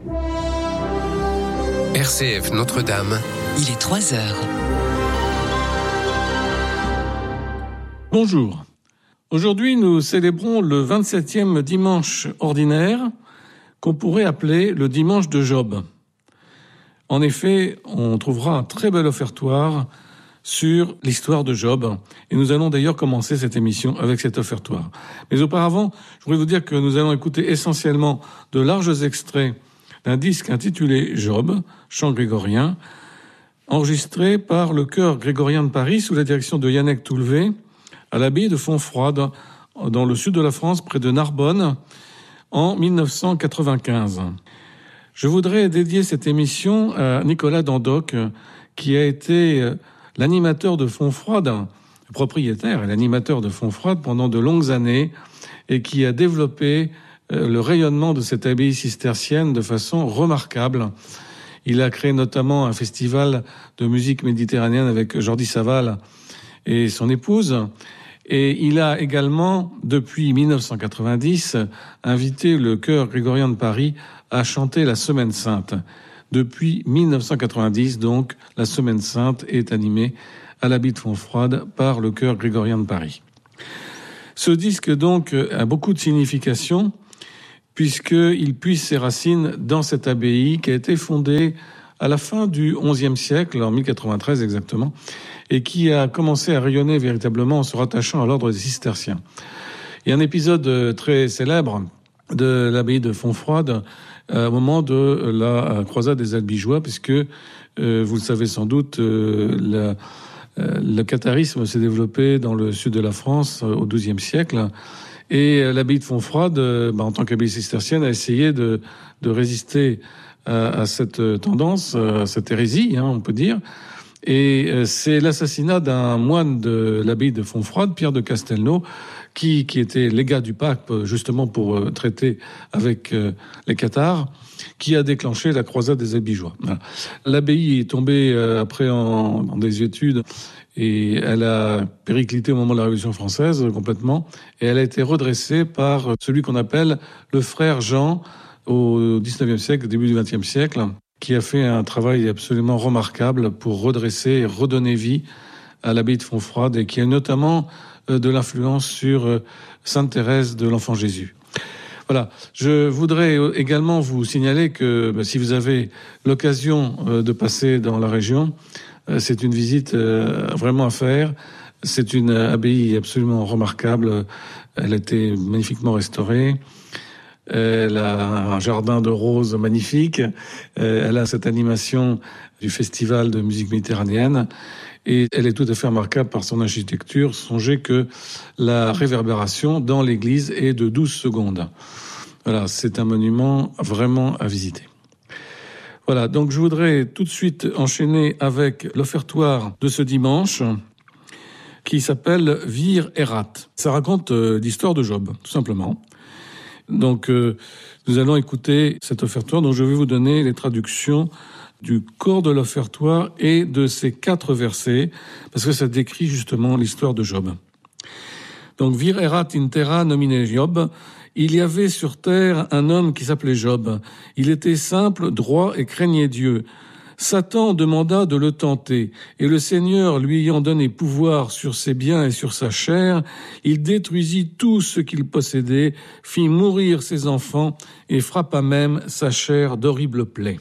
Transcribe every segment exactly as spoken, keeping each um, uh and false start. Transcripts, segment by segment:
R C F Notre-Dame. Il est trois heures. Bonjour. Aujourd'hui, nous célébrons le vingt-septième dimanche ordinaire qu'on pourrait appeler le dimanche de Job. En effet, on trouvera un très bel offertoire sur l'histoire de Job. Et nous allons d'ailleurs commencer cette émission avec cet offertoire. Mais auparavant, je voudrais vous dire que nous allons écouter essentiellement de larges extraits d'un disque intitulé Job, chant grégorien, enregistré par le chœur grégorien de Paris sous la direction de Yannick Toulevé, à l'abbaye de Fontfroide, dans le sud de la France, près de Narbonne, en dix-neuf cent quatre-vingt-quinze. Je voudrais dédier cette émission à Nicolas Dandoc, qui a été l'animateur de Fontfroide, le propriétaire et l'animateur de Fontfroide pendant de longues années, et qui a développé le rayonnement de cette abbaye cistercienne de façon remarquable. Il a créé notamment un festival de musique méditerranéenne avec Jordi Savall et son épouse. Et il a également, depuis dix-neuf cent quatre-vingt-dix, invité le chœur grégorien de Paris à chanter la Semaine Sainte. Depuis dix-neuf cent quatre-vingt-dix, donc, la Semaine Sainte est animée à l'abbaye de Fontfroide par le chœur grégorien de Paris. Ce disque, donc, a beaucoup de signification, puisqu'il puise ses racines dans cette abbaye qui a été fondée à la fin du onzième siècle, en mille quatre-vingt-treize exactement, et qui a commencé à rayonner véritablement en se rattachant à l'ordre des cisterciens. Il y a un épisode très célèbre de l'abbaye de Fontfroide euh, au moment de la croisade des Albigeois, puisque, euh, vous le savez sans doute, euh, la, euh, le catharisme s'est développé dans le sud de la France euh, au douzième siècle, et euh, l'abbaye de Fontfroide, euh, bah, en tant qu'abbaye cistercienne, a essayé de, de résister à, à cette tendance, à cette hérésie, hein, on peut dire. Et euh, c'est l'assassinat d'un moine de l'abbaye de Fontfroide, Pierre de Castelnau, qui, qui était légat du pape, justement pour euh, traiter avec euh, les cathares, qui a déclenché la croisade des Albigeois. Voilà. L'abbaye est tombée euh, après en, en désuétude, et elle a périclité au moment de la Révolution française complètement, et elle a été redressée par celui qu'on appelle le frère Jean au dix-neuvième siècle, début du vingtième siècle, qui a fait un travail absolument remarquable pour redresser et redonner vie à l'abbaye de Fontfroide, et qui a notamment de l'influence sur Sainte Thérèse de l'Enfant Jésus. Voilà. Je voudrais également vous signaler que bah, si vous avez l'occasion euh, de passer dans la région, euh, c'est une visite euh, vraiment à faire. C'est une abbaye absolument remarquable. Elle a été magnifiquement restaurée. Elle a un jardin de roses magnifique. Elle a cette animation du festival de musique méditerranéenne. Et elle est tout à fait remarquable par son architecture. Songez que la réverbération dans l'église est de douze secondes. Voilà, c'est un monument vraiment à visiter. Voilà, donc je voudrais tout de suite enchaîner avec l'offertoire de ce dimanche, qui s'appelle Vir Erat. Ça raconte euh, l'histoire de Job, tout simplement. Donc, euh, nous allons écouter cet offertoire dont je vais vous donner les traductions du corps de l'offertoire et de ces quatre versets, parce que ça décrit justement l'histoire de Job. Donc, Vir erat in terra nomine Job. Il y avait sur terre un homme qui s'appelait Job. Il était simple, droit et craignait Dieu. Satan demanda de le tenter, et le Seigneur lui ayant donné pouvoir sur ses biens et sur sa chair, il détruisit tout ce qu'il possédait, fit mourir ses enfants et frappa même sa chair d'horribles plaies.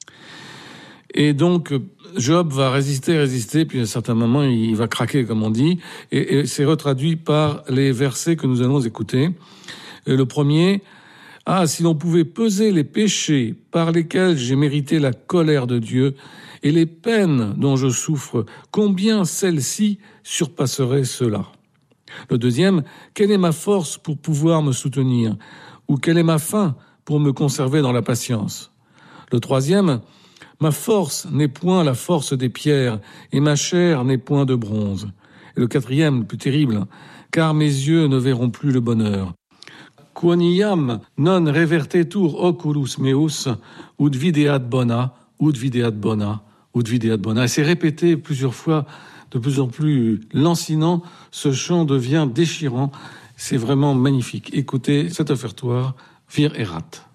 Et donc, Job va résister, résister, puis à un certain moment, il va craquer, comme on dit, et, et c'est retraduit par les versets que nous allons écouter. Et le premier: « Ah, si l'on pouvait peser les péchés par lesquels j'ai mérité la colère de Dieu et les peines dont je souffre, combien celles-ci surpasseraient cela ?» Le deuxième: « Quelle est ma force pour pouvoir me soutenir? Ou quelle est ma fin pour me conserver dans la patience ?» Le troisième: « Ma force n'est point la force des pierres et ma chair n'est point de bronze. » Et le quatrième, le plus terrible: « Car mes yeux ne verront plus le bonheur. » Quoniam non revertetur oculus meus, ut videat bona, ut videat bona, ut videat bona. Et c'est répété plusieurs fois, de plus en plus lancinant. Ce chant devient déchirant. C'est vraiment magnifique. Écoutez cet offertoire, Vir Erat.